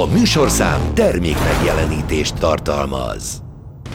A műsorszám termék megjelenítést tartalmaz.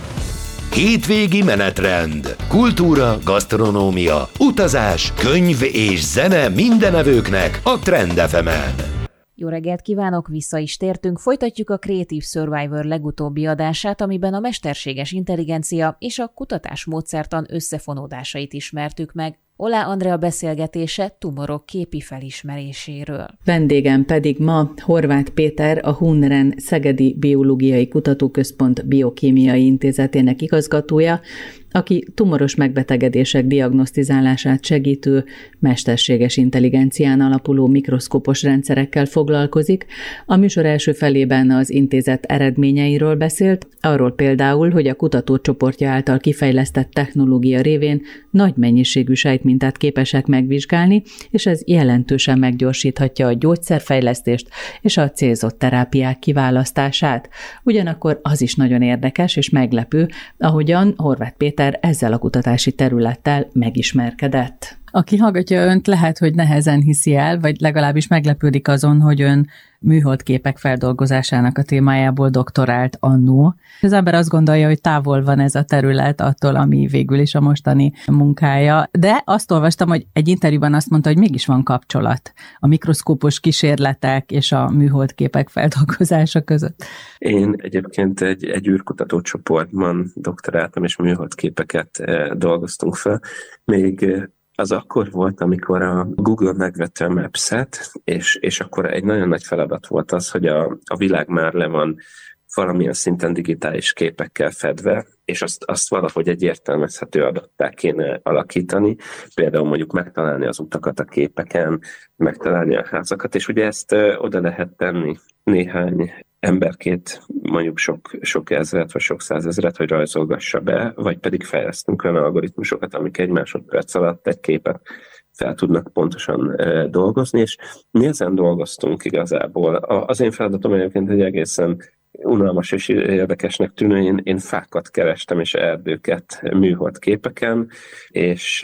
Hétvégi menetrend, kultúra, gasztronómia, utazás, könyv és zene mindenevőknek a Trend FM-en. Jó reggelt kívánok, vissza is tértünk, folytatjuk a Creative Survivor legutóbbi adását, amiben a mesterséges intelligencia és a kutatásmódszertan összefonódásait ismertük meg. Olá Andrea beszélgetése tumorok képi felismeréséről. Vendégem pedig ma Horváth Péter, a HUNREN Szegedi Biológiai Kutatóközpont Biokémiai Intézetének igazgatója, aki tumoros megbetegedések diagnosztizálását segítő, mesterséges intelligencián alapuló mikroszkópos rendszerekkel foglalkozik. A műsor első felében az intézet eredményeiről beszélt, arról például, hogy a kutatócsoportja által kifejlesztett technológia révén nagy mennyiségű sejtmintát képesek megvizsgálni, és ez jelentősen meggyorsíthatja a gyógyszerfejlesztést és a célzott terápiák kiválasztását. Ugyanakkor az is nagyon érdekes és meglepő, ahogyan Horváth Péter ezzel a kutatási területtel megismerkedett. Aki hallgatja önt, lehet, hogy nehezen hiszi el, vagy legalábbis meglepődik azon, hogy ön műholdképek feldolgozásának a témájából doktorált annó. Az ember azt gondolja, hogy távol van ez a terület attól, ami végül is a mostani munkája. De azt olvastam, hogy egy interjúban azt mondta, hogy mégis van kapcsolat a mikroszkópos kísérletek és a műholdképek feldolgozása között. Én egyébként egy űrkutató csoportban doktoráltam, és műholdképeket dolgoztunk fel. Még az akkor volt, amikor a Google megvette a Maps-et, és akkor egy nagyon nagy feladat volt az, hogy a világ már le van valamilyen szinten digitális képekkel fedve, és azt valahogy egy értelmezhető adattá kéne alakítani, például mondjuk megtalálni az utakat a képeken, megtalálni a házakat, és ugye ezt oda lehet tenni néhány emberkét, mondjuk sok ezret vagy sok százezret, hogy rajzolgassa be, vagy pedig fejlesztünk olyan algoritmusokat, amik egy másodperc alatt egy képet fel tudnak pontosan dolgozni, és mi ezen dolgoztunk igazából. Az én feladatom egyébként egy egészen unalmas és érdekesnek tűnő, én fákat kerestem és erdőket műhold képeken, és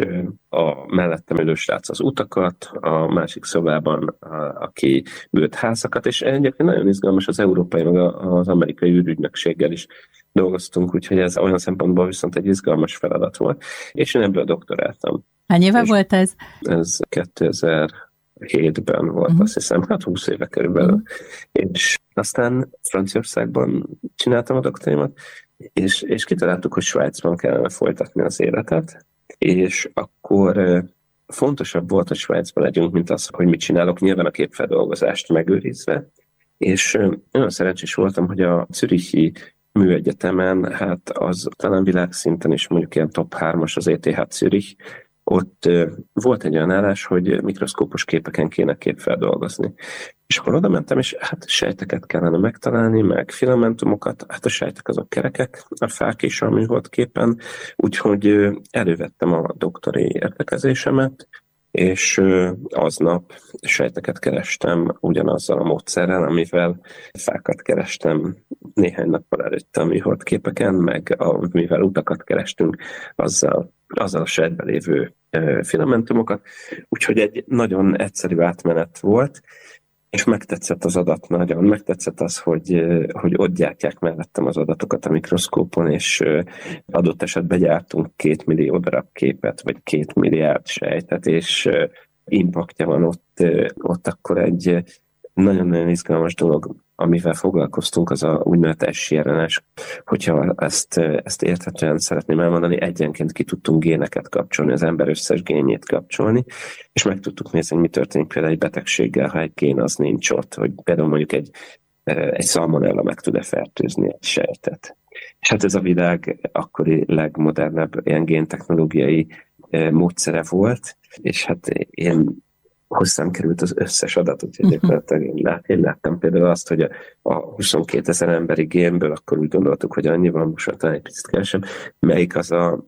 a mellettem ülő srác az utakat, a másik szobában aki ült házakat, és egyébként nagyon izgalmas, az európai meg az amerikai űrügynökséggel is dolgoztunk, úgyhogy ez olyan szempontból viszont egy izgalmas feladat volt, és én ebből doktoráltam. Hány éve volt ez? Ez 2007-ben volt, azt hiszem, 20 éve körülbelül. És aztán Franciaországban csináltam a doktorimat, és kitaláltuk, hogy Svájcban kellene folytatni az életet, és akkor fontosabb volt, hogy Svájcban legyünk, mint az, hogy mit csinálok, nyilván a képfeldolgozást megőrizve, és olyan szerencsés voltam, hogy a Zürichi Műegyetemen, hát az talán világszinten is mondjuk ilyen top 3-as az ETH Zürich, ott volt egy olyan állás, hogy mikroszkópos képeken kéne képfeldolgozni. És akkor oda mentem, és hát sejteket kellene megtalálni, meg filamentumokat, hát a sejtek azok kerekek, a fák is a műholdképen, úgyhogy elővettem a doktori értekezésemet, és aznap sejteket kerestem ugyanazzal a módszerrel, amivel fákat kerestem néhány nappal előtte a műholdképeken, meg mivel utakat kerestünk, azzal a sejtben lévő filamentumokat. Úgyhogy egy nagyon egyszerű átmenet volt, és megtetszett az adat nagyon. Megtetszett az, hogy ott gyártják mellettem az adatokat a mikroszkópon, és adott esetben gyártunk 2 millió darab képet, vagy 2 milliárd sejtet, és impaktja van ott akkor egy nagyon-nagyon izgalmas dolog, amivel foglalkoztunk, az a úgynevezett sRNA-s, hogyha ezt érthetően szeretném elmondani, egyenként ki tudtunk géneket kapcsolni, az ember összes génjét kapcsolni, és meg tudtuk nézni, hogy mi történik például egy betegséggel, ha egy gén az nincs ott, hogy például mondjuk egy szalmonella meg tud-e fertőzni egy sejtet. És hát ez a világ akkori legmodernebb ilyen géntechnológiai módszere volt, és hát én hozzám került az összes adatot, úgyhogy én láttam például azt, hogy a 22 000 emberi génből akkor úgy gondoltuk, hogy annyi van, most talán egy picit keresem, melyik az a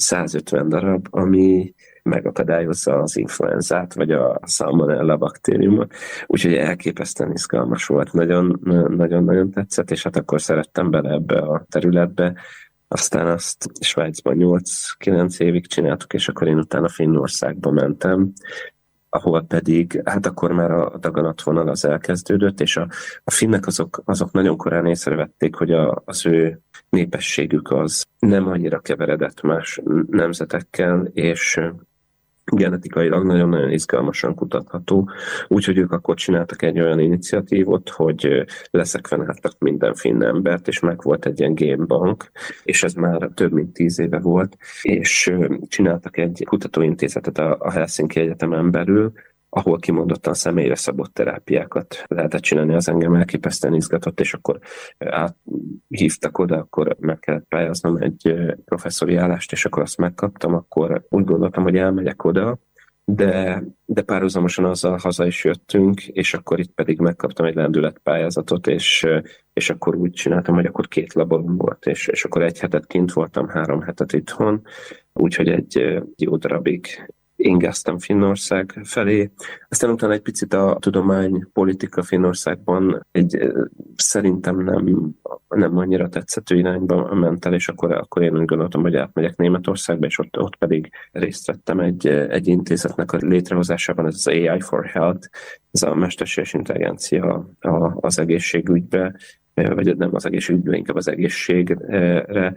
150 darab, ami megakadályozza az influenzát, vagy a salmonella baktériumot. Úgyhogy elképesztően izgalmas volt, nagyon-nagyon tetszett, és hát akkor szerettem bele ebbe a területbe. Aztán azt Svájcban 8-9 évig csináltuk, és akkor én utána Finnországba mentem, ahol pedig, hát akkor már a daganatvonal az elkezdődött, és a finnek azok nagyon korán észrevették, hogy az ő népességük az nem annyira keveredett más nemzetekkel, és genetikailag nagyon-nagyon izgalmasan kutatható, úgyhogy ők akkor csináltak egy olyan iniciatívot, hogy leszekvenáltak minden finn embert, és meg volt egy ilyen génbank, és ez már több mint 10 éve volt, és csináltak egy kutatóintézetet a Helsinki Egyetemen belül, ahol kimondottan személyre szabott terápiákat lehetett csinálni, az engem elképesztően izgatott, és akkor hívtak oda, akkor meg kellett pályáznom egy professzori állást, és akkor azt megkaptam, akkor úgy gondoltam, hogy elmegyek oda, de párhuzamosan azzal haza is jöttünk, és akkor itt pedig megkaptam egy lendületpályázatot, és akkor úgy csináltam, hogy akkor 2 laborom volt, és akkor 1 hetet kint voltam, 3 hetet itthon, úgyhogy egy jó darabig ingáztam Finnország felé. Aztán utána egy picit a tudománypolitika Finnországban szerintem nem annyira tetszető irányba ment el, és akkor én úgy gondoltam, hogy átmegyek Németországba, és ott pedig részt vettem egy intézetnek a létrehozásában, ez az AI for Health, ez a mesterséges intelligencia az egészségügybe, vagy nem az egészségügybe, inkább az egészségre,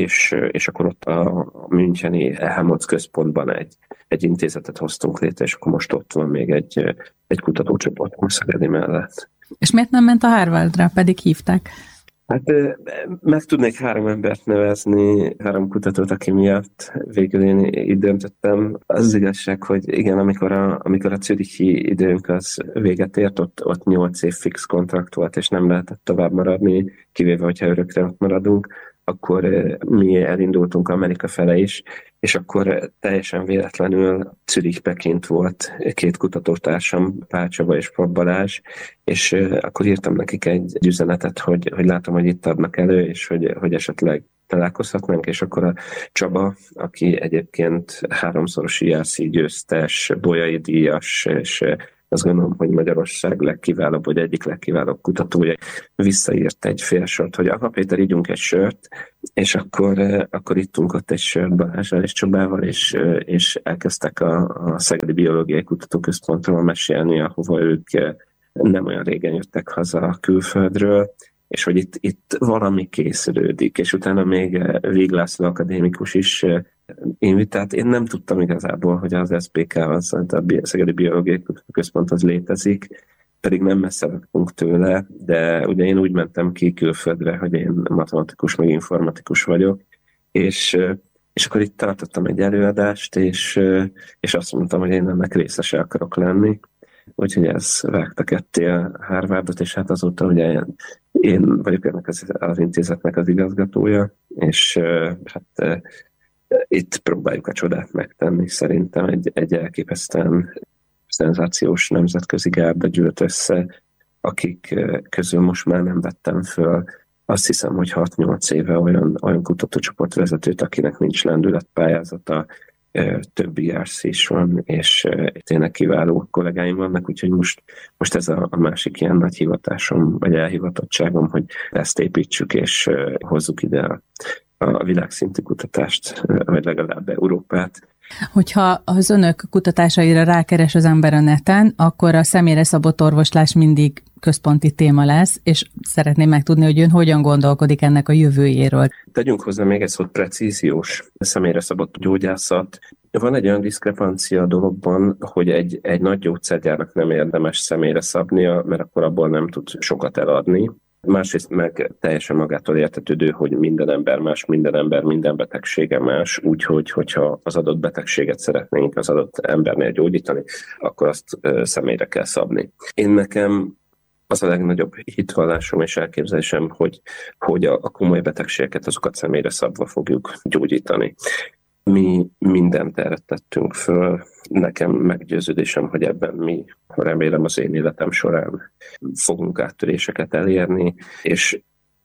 és akkor ott a müncheni Helmholtz központban egy intézetet hoztunk létre, és akkor most ott van még egy kutatócsoport Szegedi mellett. És miért nem ment a Harvardra, pedig hívták? Hát meg tudnék 3 embert nevezni, 3 kutatót, aki miatt végül én így döntöttem. Az igazság, hogy igen, amikor a zürichi időnk az véget ért, ott 8 év fix kontrakt volt, és nem lehetett tovább maradni, kivéve, hogyha örökre ott maradunk, akkor mi elindultunk Amerika fele is, és akkor teljesen véletlenül Zürichbe kint volt 2 kutatótársam, Pál Csaba és Pap Balázs, és akkor írtam nekik egy üzenetet, hogy látom, hogy itt adnak elő, és hogy esetleg találkozhatnánk, és akkor a Csaba, aki egyébként 3-szoros IRC győztes, Bolyai díjas, és azt gondolom, hogy Magyarország legkiválóbb, vagy egyik legkiválóbb kutatója, visszaírt egy félsort, hogy aha, Péter, ígyunk egy sört, és akkor ittunk ott egy sört Balázsral és Csabával, és elkezdtek a Szegedi Biológiai Kutatóközpontról mesélni, ahova ők nem olyan régen jöttek haza külföldről, és hogy itt valami készülődik, és utána még Vég László akadémikus is invitált. Én nem tudtam igazából, hogy az SBK, a Szegedi Biológiai Kutatóközpont az létezik, pedig nem messze laktunk tőle, de ugye én úgy mentem ki külföldre, hogy én matematikus, meg informatikus vagyok, és akkor itt tartottam egy előadást, és azt mondtam, hogy én ennek részese akarok lenni. Úgyhogy ez vágta ketté a Harvardot, és hát azóta ugye én vagyok ennek az intézetnek az igazgatója, és hát itt próbáljuk a csodát megtenni. Szerintem egy elképesztően szenzációs nemzetközi gárda gyűlt össze, akik közül most már nem vettem föl. Azt hiszem, hogy 6-8 éve olyan kutatócsoport vezetőt, akinek nincs lendületpályázata, több IRC is van, és tényleg kiváló kollégáim vannak, úgyhogy most ez a másik ilyen nagy hivatásom, vagy elhivatottságom, hogy ezt építsük, és hozzuk ide a világszintű kutatást, vagy legalább Európát. Hogyha az önök kutatásaira rákeres az ember a neten, akkor a személyre szabott orvoslás mindig központi téma lesz, és szeretném megtudni, hogy ön hogyan gondolkodik ennek a jövőjéről. Tegyünk hozzá még egy szót, precíziós személyre szabott gyógyászat. Van egy olyan diszkrepancia a dologban, hogy egy nagy gyógyszergyárnak nem érdemes személyre szabnia, mert akkor abból nem tud sokat eladni. Másrészt meg teljesen magától értetődő, hogy minden ember más, minden betegsége más, úgyhogy hogyha az adott betegséget szeretnénk az adott embernél gyógyítani, akkor azt személyre kell szabni. Én nekem az a legnagyobb hitvallásom és elképzelésem, hogy a komoly betegségeket azokat személyre szabva fogjuk gyógyítani. Mi mindent erre tettünk föl. Nekem meggyőződésem, hogy ebben mi, remélem az én életem során fogunk áttöréseket elérni, és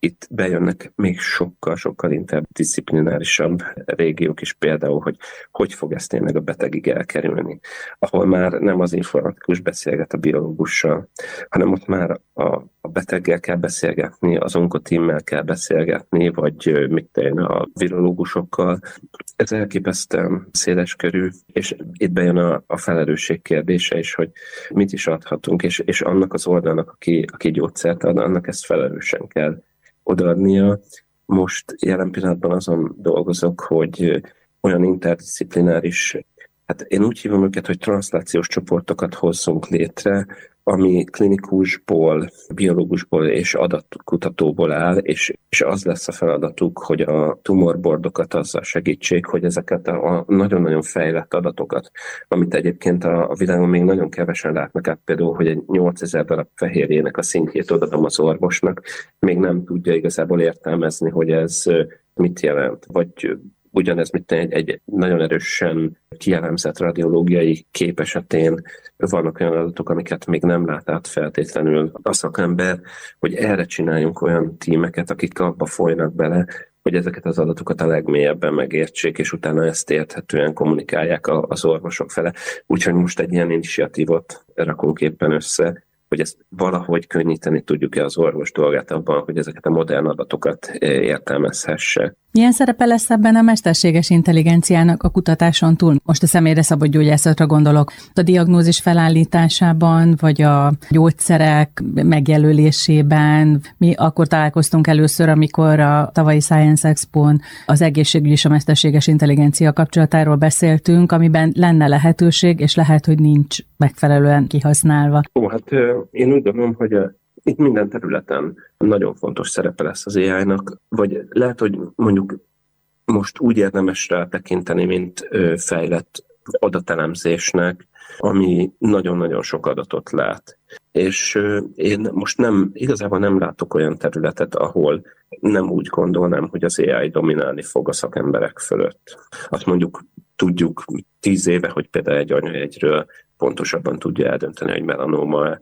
itt bejönnek még sokkal interdisziplinárisabb régiók is, például, hogy fog ezt tényleg a betegig elkerülni, ahol már nem az informatikus beszélget a biológussal, hanem ott már a beteggel kell beszélgetni, az onkotímmel kell beszélgetni, vagy a virológusokkal. Ez elképesztően széles körű, és itt bejön a felelősség kérdése is, hogy mit is adhatunk, és annak az oldalnak, aki gyógyszert ad, annak ezt felelősen kell odaadnia. Most jelen pillanatban azon dolgozok, hogy olyan interdisziplináris, hát én úgy hívom őket, hogy transzlációs csoportokat hozzunk létre, ami klinikusból, biológusból és adatkutatóból áll, és az lesz a feladatuk, hogy a tumorbordokat azzal segítsék, hogy ezeket a nagyon-nagyon fejlett adatokat, amit egyébként a világon még nagyon kevesen látnak át, például, hogy egy 8000 darab fehérjének a szintjét odadom az orvosnak, még nem tudja igazából értelmezni, hogy ez mit jelent, vagy ugyanez, mint egy nagyon erősen kielemzett radiológiai kép esetén vannak olyan adatok, amiket még nem lát át feltétlenül a szakember, hogy erre csináljunk olyan tímeket, akik abba folynak bele, hogy ezeket az adatokat a legmélyebben megértsék, és utána ezt érthetően kommunikálják az orvosok fele. Úgyhogy most egy ilyen initiatívot rakunk éppen össze, hogy ezt valahogy könnyíteni tudjuk-e az orvos dolgát abban, hogy ezeket a modern adatokat értelmezhesse. Milyen szerepe lesz ebben a mesterséges intelligenciának a kutatáson túl? Most a személyre szabott gyógyászatra gondolok. A diagnózis felállításában, vagy a gyógyszerek megjelölésében. Mi akkor találkoztunk először, amikor a tavalyi Science Expo-n az egészségügy és a mesterséges intelligencia kapcsolatáról beszéltünk, amiben lenne lehetőség, és lehet, hogy nincs megfelelően kihasználva. Hát én úgy gondolom, hogy itt minden területen nagyon fontos szerepe lesz az AI-nak, vagy lehet, hogy mondjuk most úgy érdemes rá tekinteni, mint fejlett adatelemzésnek, ami nagyon-nagyon sok adatot lát. És én most igazából nem látok olyan területet, ahol nem úgy gondolnám, hogy az AI dominálni fog a szakemberek fölött. Azt mondjuk tudjuk 10 éve, hogy például egy anyajegyről pontosabban tudja eldönteni, hogy melanóma,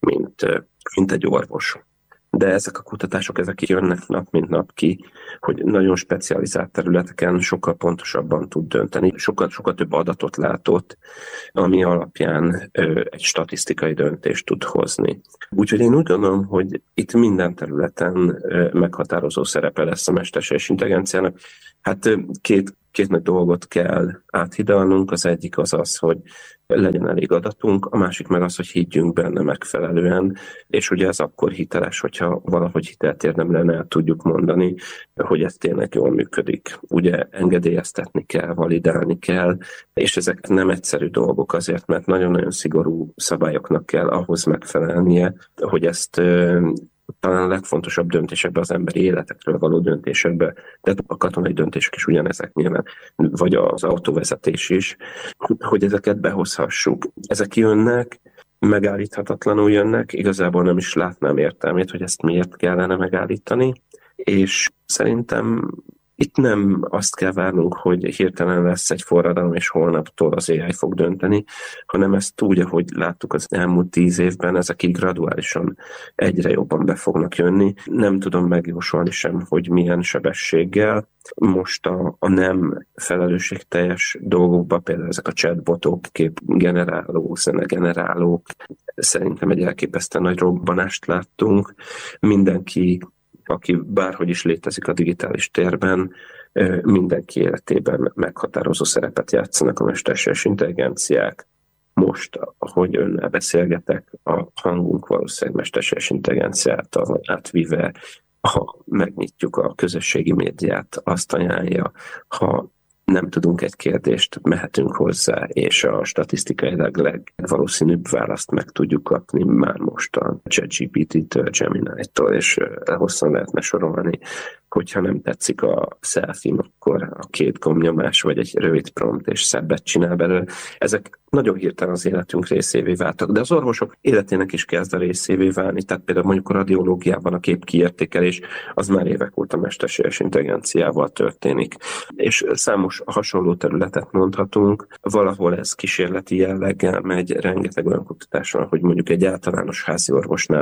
mint egy orvos. De ezek a kutatások, ezek jönnek nap mint nap ki, hogy nagyon specializált területeken sokkal pontosabban tud dönteni, sokkal több adatot látott, ami alapján egy statisztikai döntést tud hozni. Úgyhogy én úgy gondolom, hogy itt minden területen meghatározó szerepe lesz a mesterséges intelligenciának. Hát két nagy dolgot kell áthidalnunk, az egyik az, hogy legyen elég adatunk, a másik meg az, hogy higgyünk benne megfelelően, és ugye ez akkor hiteles, hogyha valahogy hitelt érdemlően el tudjuk mondani, hogy ez tényleg jól működik. Ugye engedélyeztetni kell, validálni kell, és ezek nem egyszerű dolgok azért, mert nagyon-nagyon szigorú szabályoknak kell ahhoz megfelelnie, hogy ezt talán a legfontosabb döntésekben, az emberi életekről való döntésekben, de a katonai döntések is ugyanezek nyilván, vagy az autóvezetés is, hogy ezeket behozhassuk. Ezek jönnek, megállíthatatlanul jönnek, igazából nem is látnám értelmét, hogy ezt miért kellene megállítani, és szerintem itt nem azt kell várnunk, hogy hirtelen lesz egy forradalom, és holnaptól az AI fog dönteni, hanem ezt úgy, ahogy láttuk az elmúlt 10 évben, ezek így graduálisan egyre jobban be fognak jönni. Nem tudom megjósolni sem, hogy milyen sebességgel. Most a nem felelősségteljes dolgokban, például ezek a chatbotok, képgenerálók, zenegenerálók, szerintem egy elképesztően nagy robbanást láttunk. Mindenki, aki bárhogy is létezik a digitális térben, mindenki életében meghatározó szerepet játszanak a mesterséges intelligenciák. Most, ahogy önnel beszélgetek, a hangunk valószínűleg mesterséges intelligenciától átvive, ha megnyitjuk a közösségi médiát, azt ajánlja, ha nem tudunk egy kérdést, mehetünk hozzá, és a statisztikailag legvalószínűbb választ meg tudjuk kapni már most a ChatGPT-től, Gemini-től, és hosszan lehetne sorolni. Hogyha nem tetszik a selfie, akkor a 2 gombnyomás, vagy egy rövid prompt, és szebbet csinál belőle. Ezek nagyon hirtelen az életünk részévé váltak, de az orvosok életének is kezd a részévé válni, tehát például mondjuk a radiológiában a képkiértékelés, az már évek óta mesterséges intelligenciával történik. És számos hasonló területet mondhatunk, valahol ez kísérleti jelleggel megy, rengeteg olyan kutatás van, hogy mondjuk egy általános házi orvosnál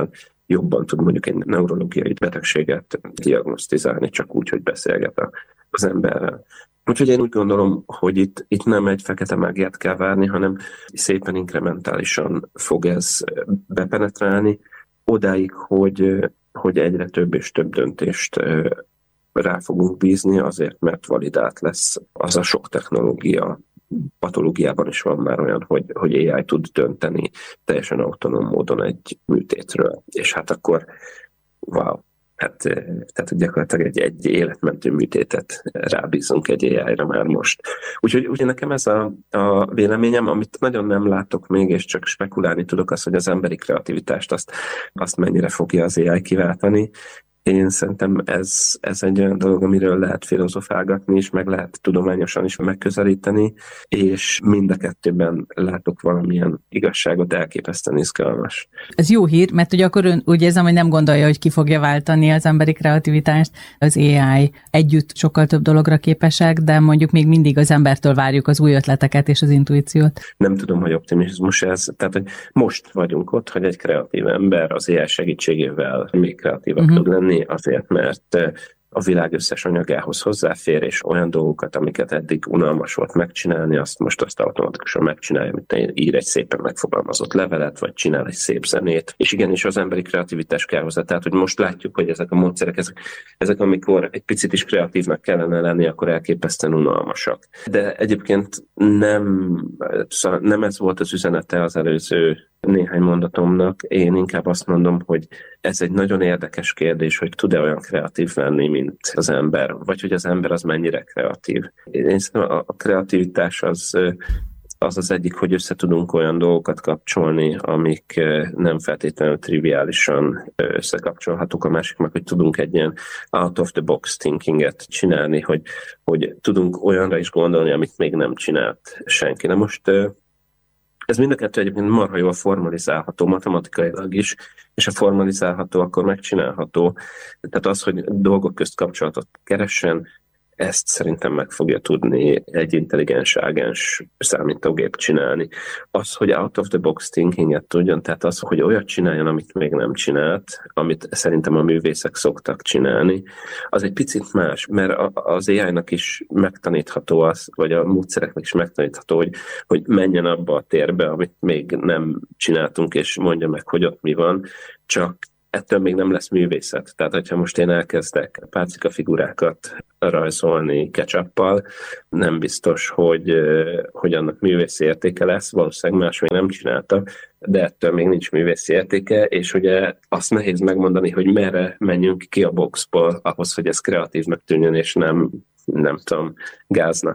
jobban tud mondjuk egy neurológiai betegséget diagnosztizálni, csak úgy, hogy beszélget az emberrel. Úgyhogy én úgy gondolom, hogy itt nem egy fekete mágiát kell várni, hanem szépen inkrementálisan fog ez bepenetrálni, odáig, hogy egyre több és több döntést rá fogunk bízni, azért, mert validált lesz az a sok technológia. Patológiában is van már olyan, hogy AI tud dönteni teljesen autonóm módon egy műtétről, és hát akkor wow, tehát gyakorlatilag egy életmentő műtétet rábízunk egy AI-ra már most. Úgyhogy nekem ez a véleményem, amit nagyon nem látok még, és csak spekulálni tudok, az, hogy az emberi kreativitást azt mennyire fogja az AI kiváltani. Én szerintem ez egy olyan dolog, amiről lehet filozofálgatni, és meg lehet tudományosan is megközelíteni, és mind a kettőben látok valamilyen igazságot, elképesztően izgalmas. Ez jó hír, mert ugye akkor ön úgy érzem, hogy nem gondolja, hogy ki fogja váltani az emberi kreativitást. Az AI együtt sokkal több dologra képesek, de mondjuk még mindig az embertől várjuk az új ötleteket és az intuíciót. Nem tudom, hogy optimizmus ez. Tehát, hogy most vagyunk ott, hogy egy kreatív ember az AI segítségével még kreatívabb tud lenni, azért, mert a világ összes anyagához hozzáfér, és olyan dolgokat, amiket eddig unalmas volt megcsinálni, azt automatikusan megcsinálja, mint ír egy szépen megfogalmazott levelet, vagy csinál egy szép zenét. És igenis az emberi kreativitás kell hozzá. Tehát, hogy most látjuk, hogy ezek a módszerek, ezek amikor egy picit is kreatívnak kellene lenni, akkor elképesztően unalmasak. De egyébként nem ez volt az üzenete az előző néhány mondatomnak. Én inkább azt mondom, hogy ez egy nagyon érdekes kérdés, hogy tud-e olyan kreatív lenni, mint az ember, vagy hogy az ember az mennyire kreatív. Én szerintem a kreativitás az egyik, hogy össze tudunk olyan dolgokat kapcsolni, amik nem feltétlenül triviálisan összekapcsolhatók, a másik meg, hogy tudunk egy ilyen out of the box thinkinget csinálni, hogy tudunk olyanra is gondolni, amit még nem csinált senki. Na most ez mind a kettő egyébként marha jól formalizálható matematikailag is, és a formalizálható, akkor megcsinálható. Tehát az, hogy dolgok közt kapcsolatot keressen, ezt szerintem meg fogja tudni egy intelligens, ágens számítógép csinálni. Az, hogy out of the box thinkinget tudjon, tehát az, hogy olyat csináljon, amit még nem csinált, amit szerintem a művészek szoktak csinálni, az egy picit más, mert az AI-nak is megtanítható az, vagy a módszereknek is megtanítható, hogy menjen abba a térbe, amit még nem csináltunk, és mondja meg, hogy ott mi van, csak ettől még nem lesz művészet. Tehát, hogyha most én elkezdek pálcika figurákat rajzolni ketchuppal, nem biztos, hogy annak művészi értéke lesz, valószínűleg más még nem csinálta, de ettől még nincs művészi értéke, és ugye azt nehéz megmondani, hogy merre menjünk ki a boxból, ahhoz, hogy ez kreatívnak tűnjön, és nem tudom, gáznak.